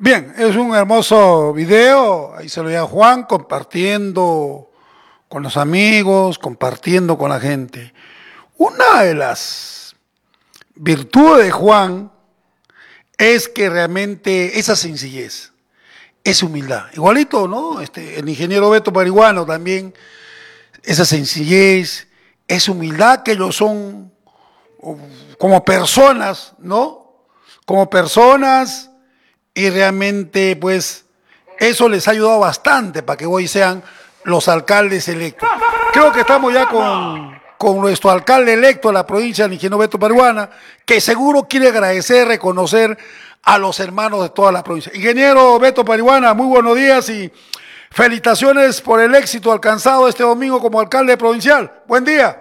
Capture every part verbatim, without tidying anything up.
Bien, es un hermoso video, ahí se lo veía Juan compartiendo con los amigos, compartiendo con la gente. Una de las virtudes de Juan es que realmente esa sencillez, esa humildad, igualito, ¿no? Este, el ingeniero Beto Parihuano también, esa sencillez, esa humildad que ellos son como personas, ¿no? Como personas y realmente pues eso les ha ayudado bastante para que hoy sean los alcaldes electos. Creo que estamos ya con, con nuestro alcalde electo de la provincia del ingeniero Beto Parihuana, que seguro quiere agradecer, reconocer a los hermanos de toda la provincia. Ingeniero Beto Parihuana, muy buenos días y felicitaciones por el éxito alcanzado este domingo como alcalde provincial. Buen día.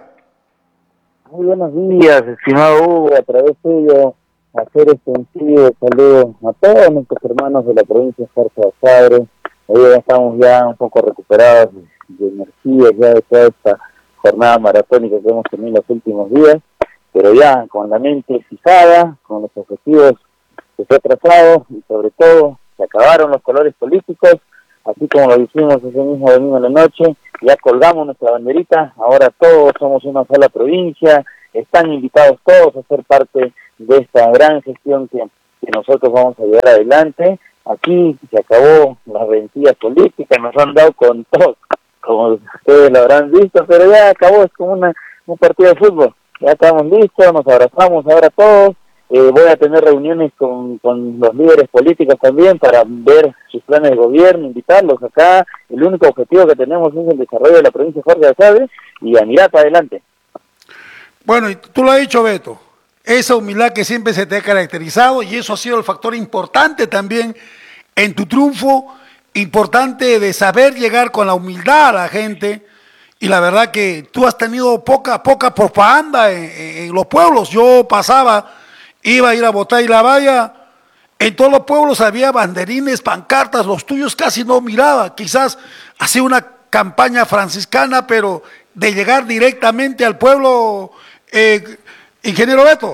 Muy buenos días, estimado Hugo, a través tuyo, hacer extensivo saludo a todos nuestros hermanos de la provincia de Jarza de Sagre. Hoy ya estamos ya un poco recuperados de, de energía ya de toda esta jornada maratónica que hemos tenido los últimos días, pero ya con la mente fijada, con los objetivos que se ha trazado y sobre todo se acabaron los colores políticos, así como lo hicimos ese mismo domingo en la noche, ya colgamos nuestra banderita, ahora todos somos una sola provincia, están invitados todos a ser parte de esta gran gestión que, que nosotros vamos a llevar adelante. Aquí se acabó las rencillas políticas, nos han dado con todo, como ustedes lo habrán visto, pero ya acabó, es como una, un partido de fútbol, ya estamos listos, nos abrazamos ahora todos. Eh, voy a tener reuniones con, con los líderes políticos también para ver sus planes de gobierno, invitarlos acá. El único objetivo que tenemos es el desarrollo de la provincia de Jorge Basadre y a mirar para adelante. Bueno, y tú lo has dicho, Beto, esa humildad que siempre se te ha caracterizado y eso ha sido el factor importante también en tu triunfo, importante de saber llegar con la humildad a la gente. Y la verdad que tú has tenido poca, poca propaganda en, en los pueblos. Yo pasaba, iba a ir a votar y la valla, en todos los pueblos había banderines, pancartas, los tuyos casi no miraba, quizás hacía una campaña franciscana, pero de llegar directamente al pueblo, eh, ingeniero Beto.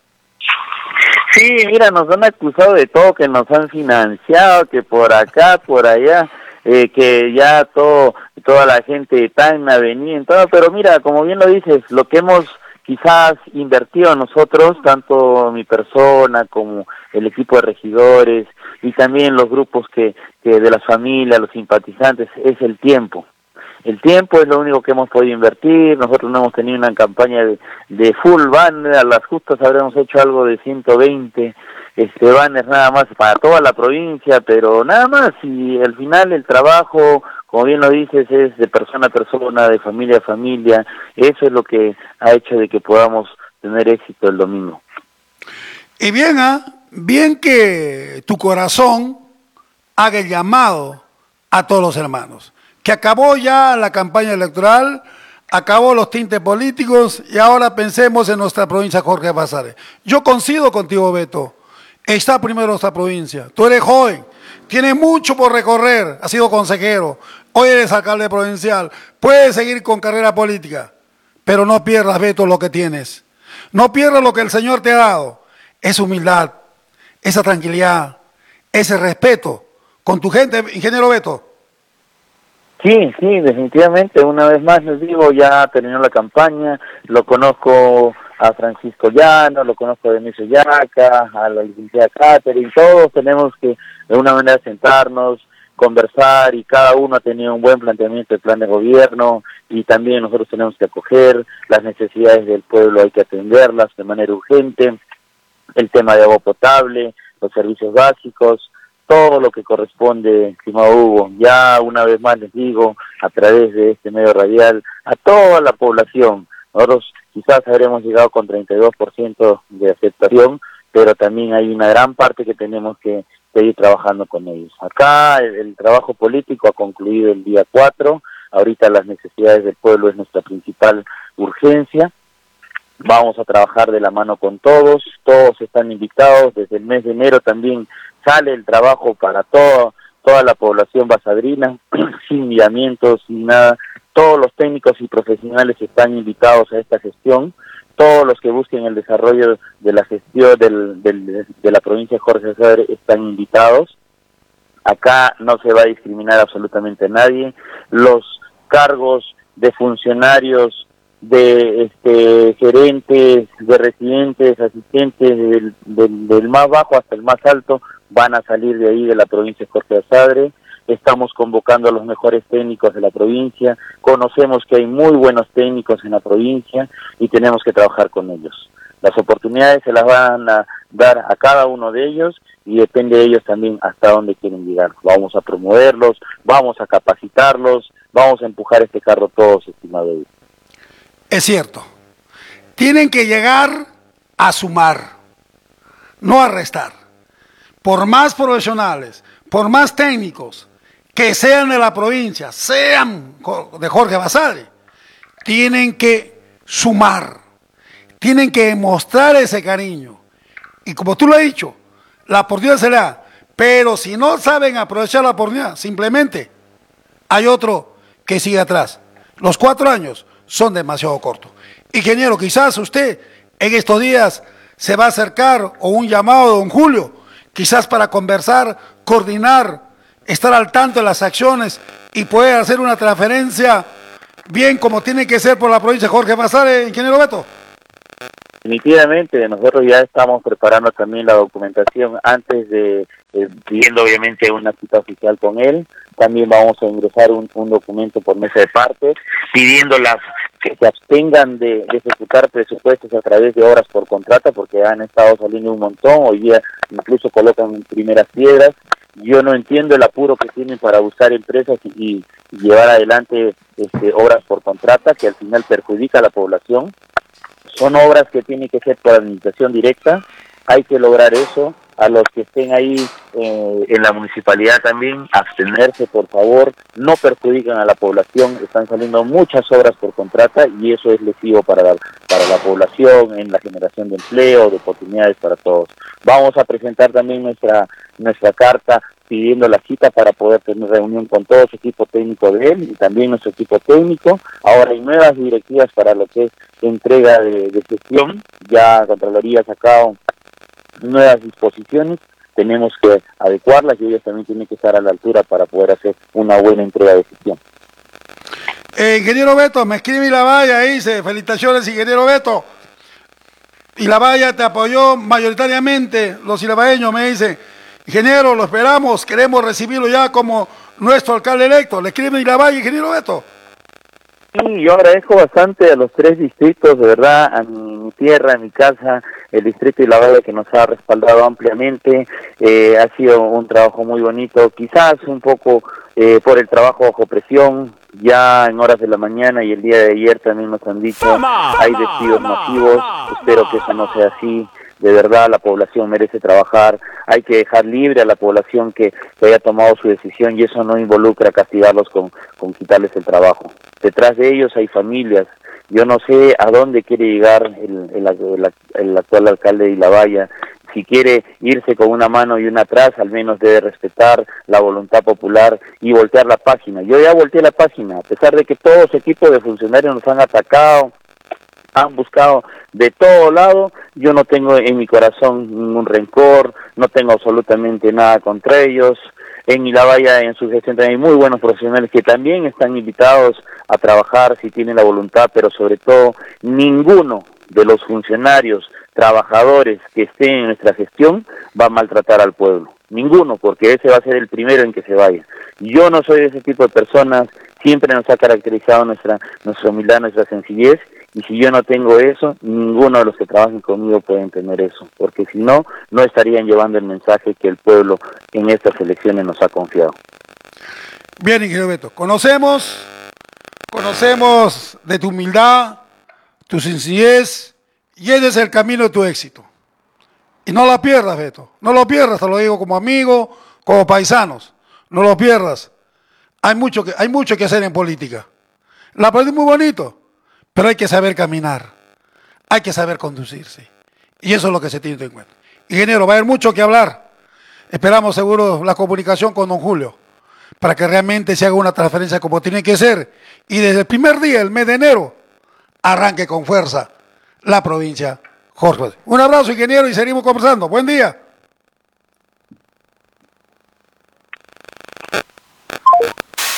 Sí, mira, nos han acusado de todo, que nos han financiado, que por acá, por allá, eh, que ya todo, toda la gente de Tacna venía en todo, pero mira, como bien lo dices, lo que hemos quizás invertido nosotros, tanto mi persona como el equipo de regidores y también los grupos que, que de las familias, los simpatizantes, es el tiempo. El tiempo es lo único que hemos podido invertir. Nosotros no hemos tenido una campaña de, de full banner, a las justas habremos hecho algo de ciento veinte este banners nada más para toda la provincia, pero nada más, y al final el trabajo, como bien lo dices, es de persona a persona, de familia a familia. Eso es lo que ha hecho de que podamos tener éxito el domingo. Y bien, ¿ah? Bien que tu corazón haga el llamado a todos los hermanos, que acabó ya la campaña electoral, acabó los tintes políticos y ahora pensemos en nuestra provincia Jorge Basadre. Yo coincido contigo, Beto, está primero nuestra provincia, tú eres joven, tienes mucho por recorrer, has sido consejero, hoy eres alcalde provincial, puedes seguir con carrera política, pero no pierdas, Beto, lo que tienes, no pierdas lo que el Señor te ha dado, esa humildad, esa tranquilidad, ese respeto con tu gente, ingeniero Beto. Sí, sí, definitivamente, una vez más les digo, ya terminó la campaña, lo conozco a Francisco Llano, lo conozco a Dionisio Yaca, a la licenciada Catherine, todos tenemos que de alguna manera sentarnos, conversar, y cada uno ha tenido un buen planteamiento del plan de gobierno, y también nosotros tenemos que acoger las necesidades del pueblo, hay que atenderlas de manera urgente, el tema de agua potable, los servicios básicos, todo lo que corresponde, estimado Hugo. Ya una vez más les digo, a través de este medio radial, a toda la población, nosotros quizás habremos llegado con treinta y dos por ciento de aceptación, pero también hay una gran parte que tenemos que seguir trabajando con ellos. Acá el, el trabajo político ha concluido el día cuatro, ahorita las necesidades del pueblo es nuestra principal urgencia. Vamos a trabajar de la mano con todos, todos están invitados, desde el mes de enero también sale el trabajo para todo, toda la población basadrina, sin miramientos, sin nada. Todos los técnicos y profesionales están invitados a esta gestión, todos los que busquen el desarrollo de la gestión del, del, de la provincia de Jorge Basadre están invitados. Acá no se va a discriminar absolutamente a nadie. Los cargos de funcionarios, de este, gerentes, de residentes, asistentes, del, del, del más bajo hasta el más alto, van a salir de ahí de la provincia de Jorge Basadre. Estamos convocando a los mejores técnicos de la provincia, conocemos que hay muy buenos técnicos en la provincia y tenemos que trabajar con ellos. Las oportunidades se las van a dar a cada uno de ellos y depende de ellos también hasta dónde quieren llegar. Vamos a promoverlos, vamos a capacitarlos, vamos a empujar este carro todos, estimado Edith. Es cierto, tienen que llegar a sumar, no a restar. Por más profesionales, por más técnicos que sean de la provincia, sean de Jorge Basadre, tienen que sumar, tienen que mostrar ese cariño. Y como tú lo has dicho, la oportunidad se le da, pero si no saben aprovechar la oportunidad, simplemente hay otro que sigue atrás. Los cuatro años son demasiado cortos. Ingeniero, quizás usted en estos días se va a acercar o un llamado de don Julio, quizás para conversar, coordinar, estar al tanto de las acciones y poder hacer una transferencia bien como tiene que ser por la provincia de Jorge Basadre, ingeniero Beto. Definitivamente, nosotros ya estamos preparando también la documentación antes de, eh, pidiendo obviamente una cita oficial con él. También vamos a ingresar un, un documento por mesa de partes, pidiéndolas que se abstengan de, de ejecutar presupuestos a través de obras por contrata, porque han estado saliendo un montón, hoy día incluso colocan primeras piedras. Yo no entiendo el apuro que tienen para buscar empresas y, y llevar adelante este, obras por contrata, que al final perjudica a la población. Son obras que tienen que ser por administración directa, hay que lograr eso. A los que estén ahí eh, en la municipalidad también, abstenerse por favor, no perjudican a la población, están saliendo muchas obras por contrata y eso es lesivo para la, para la población en la generación de empleo, de oportunidades para todos. Vamos a presentar también nuestra, nuestra carta pidiendo la cita para poder tener reunión con todo su equipo técnico de él y también nuestro equipo técnico. Ahora hay nuevas directivas para lo que es entrega de, de gestión, ya Contraloría ha sacado nuevas disposiciones, tenemos que adecuarlas y ellos también tienen que estar a la altura para poder hacer una buena entrega de gestión. Eh, ingeniero Beto, me escribe la valla, dice, felicitaciones ingeniero Beto. Y la valla te apoyó mayoritariamente, los ilabaeños me dicen, ingeniero, lo esperamos, queremos recibirlo ya como nuestro alcalde electo. Le escribe la valla, ingeniero Beto. Sí, yo agradezco bastante a los tres distritos, de verdad, a mi, mi tierra, a mi casa, el distrito de La Valle que nos ha respaldado ampliamente. Eh, ha sido un trabajo muy bonito, quizás un poco eh, por el trabajo bajo presión, ya en horas de la mañana y el día de ayer también nos han dicho hay despidos masivos, espero que eso no sea así. De verdad la población merece trabajar, hay que dejar libre a la población que, que haya tomado su decisión y eso no involucra castigarlos con, con quitarles el trabajo. Detrás de ellos hay familias, yo no sé a dónde quiere llegar el, el, el, el actual alcalde de Ilabaya. Si quiere irse con una mano y una atrás, al menos debe respetar la voluntad popular y voltear la página. Yo ya volteé la página, a pesar de que todo ese equipo de funcionarios nos han atacado, han buscado de todo lado, yo no tengo en mi corazón ningún rencor, no tengo absolutamente nada contra ellos. En Ilabaya, en su gestión también hay muy buenos profesionales que también están invitados a trabajar si tienen la voluntad, pero sobre todo ninguno de los funcionarios, trabajadores que estén en nuestra gestión va a maltratar al pueblo. Ninguno, porque ese va a ser el primero en que se vaya. Yo no soy de ese tipo de personas, siempre nos ha caracterizado nuestra, nuestra humildad, nuestra sencillez, y si yo no tengo eso, ninguno de los que trabajen conmigo pueden tener eso, porque si no, no estarían llevando el mensaje que el pueblo en estas elecciones nos ha confiado. Bien, ingeniero Beto, conocemos, conocemos de tu humildad, tu sencillez, y ese es el camino de tu éxito. Y no la pierdas, Beto, no lo pierdas, te lo digo como amigo, como paisanos, no lo pierdas. Hay mucho que, hay mucho que hacer en política. La política es muy bonito, pero hay que saber caminar, hay que saber conducirse. Y eso es lo que se tiene en cuenta. Ingeniero, va a haber mucho que hablar. Esperamos seguro la comunicación con don Julio, para que realmente se haga una transferencia como tiene que ser. Y desde el primer día, el mes de enero, arranque con fuerza la provincia Jorge. Un abrazo, ingeniero, y seguimos conversando. Buen día.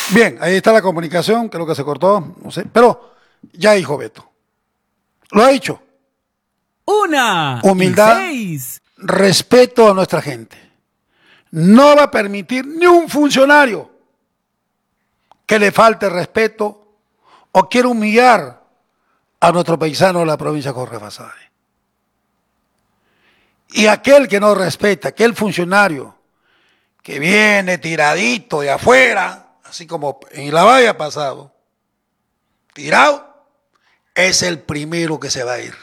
Bien, ahí está la comunicación, creo que se cortó, no sé, pero ya dijo Beto. Lo ha dicho. Una. Humildad, respeto a nuestra gente. No va a permitir ni un funcionario que le falte respeto o quiera humillar a nuestro paisano de la provincia de Jorge Basadre. Y aquel que no respeta, aquel funcionario que viene tiradito de afuera, así como en la valla ha pasado, tirado, es el primero que se va a ir.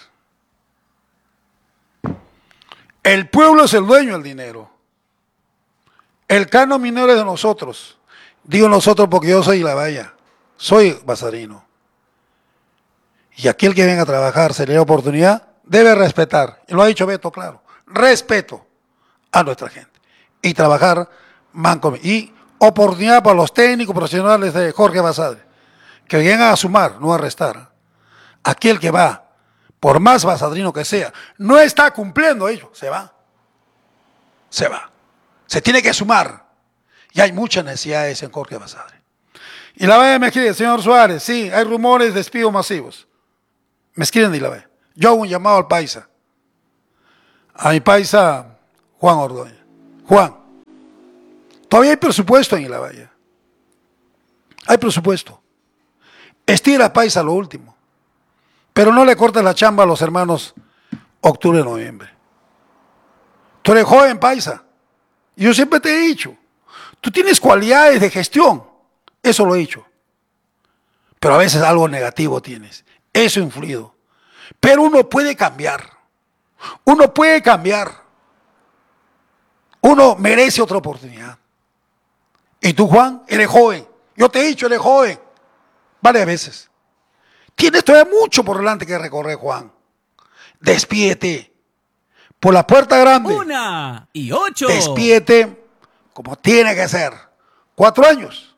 El pueblo es el dueño del dinero. El canon minero es de nosotros. Digo nosotros porque yo soy la valla, soy basarino. Y aquel que venga a trabajar, se le da oportunidad, debe respetar. Y lo ha dicho Beto, claro. Respeto a nuestra gente. Y trabajar manco. Y oportunidad para los técnicos profesionales de Jorge Basadre, que vengan a sumar, no a restar. Aquel que va, por más basadrino que sea, no está cumpliendo ello, se va. Se va. Se tiene que sumar. Y hay muchas necesidades en Jorge Basadre. Y la valla me escribe, señor Suárez, sí, hay rumores de despidos masivos. Me escriben de la valla. Yo hago un llamado al paisa. A mi paisa, Juan Ordóñez. Juan, todavía hay presupuesto en la valla. Hay presupuesto. Estira paisa lo último. Pero no le cortes la chamba a los hermanos octubre y noviembre. Tú eres joven, paisa. Yo siempre te he dicho, tú tienes cualidades de gestión. Eso lo he dicho. Pero a veces algo negativo tienes. Eso ha influido. Pero uno puede cambiar. Uno puede cambiar. Uno merece otra oportunidad. Y tú, Juan, eres joven. Yo te he dicho, eres joven. Varias veces. Tienes todavía mucho por delante que recorrer, Juan. Despídete. Por la puerta grande. Una y ocho. Despídete como tiene que ser. Cuatro años.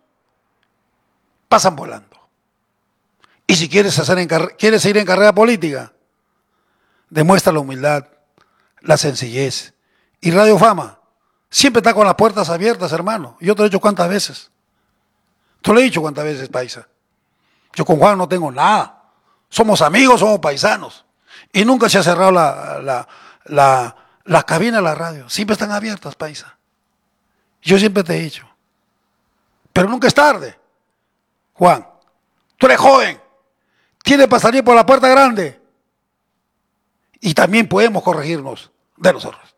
Pasan volando. Y si quieres, hacer en quieres ir en carrera política, demuestra la humildad, la sencillez. Y Radio Fama siempre está con las puertas abiertas, hermano. Yo te lo he dicho cuántas veces. Te lo he dicho cuántas veces, paisa. Yo con Juan no tengo nada. Somos amigos, somos paisanos. Y nunca se ha cerrado la, la, la, la cabina de la radio. Siempre están abiertas, paisa. Yo siempre te he dicho. Pero nunca es tarde. Juan, tú eres joven. Tienes para salir por la puerta grande. Y también podemos corregirnos de los errores.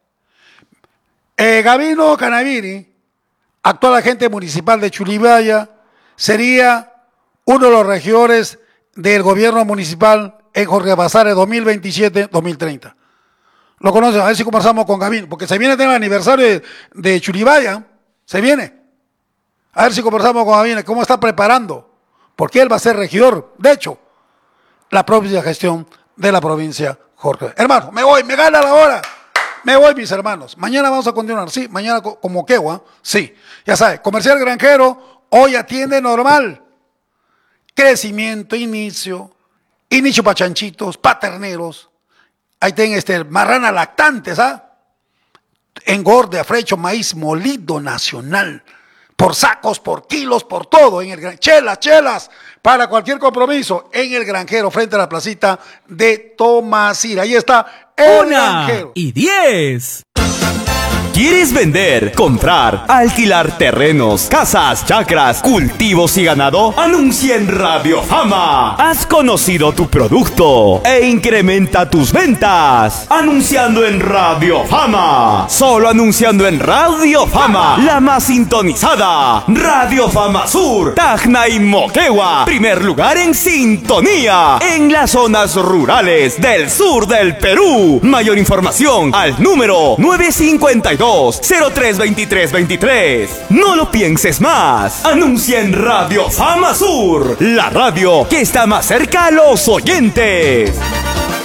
Eh, Gabino Canaviri, actual agente municipal de Chulibaya, sería uno de los regidores del gobierno municipal en Jorge Basadre dos mil veintisiete dos mil treinta. Lo conocen, a ver si conversamos con Gabino, porque se viene el aniversario de, de Chulibaya, se viene. A ver si conversamos con Gabino, cómo está preparando, porque él va a ser regidor, de hecho, la propia gestión de la provincia Jorge. Hermano, me voy, me gana la hora. Me voy, mis hermanos. Mañana vamos a continuar, sí, mañana como Quegua, sí. Ya sabes, Comercial Granjero hoy atiende normal. Crecimiento, inicio, inicio para chanchitos, para terneros. Ahí tienen este, marrana lactantes, ¿ah? Engorde, afrecho, maíz molido nacional. Por sacos, por kilos, por todo. En el chelas, chelas, para cualquier compromiso. En el Granjero, frente a la placita de Tomasira. Ahí está el Una Granjero. Y diez. ¿Quieres vender, comprar, alquilar terrenos, casas, chacras, cultivos y ganado? Anuncia en Radio Fama. Has conocido tu producto e incrementa tus ventas. Anunciando en Radio Fama. Solo anunciando en Radio Fama. La más sintonizada. Radio Fama Sur, Tacna y Moquegua. Primer lugar en sintonía. En las zonas rurales del sur del Perú. Mayor información al número nueve cinco dos cero tres veintitrés veintitrés. No lo pienses más. Anuncia en Radio Fama Sur, la radio que está más cerca a los oyentes.